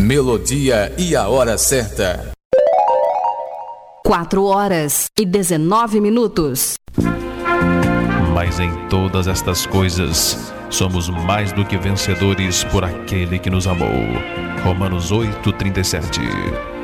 melodia e a hora certa. 4h19. Mas em todas estas coisas somos mais do que vencedores por aquele que nos amou. Romanos 8:37.